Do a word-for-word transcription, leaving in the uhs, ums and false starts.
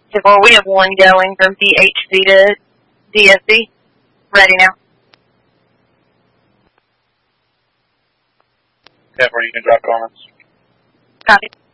Well, we have one going from D H C to D S C. Ready now. Ten four, you can drop comments. Copy.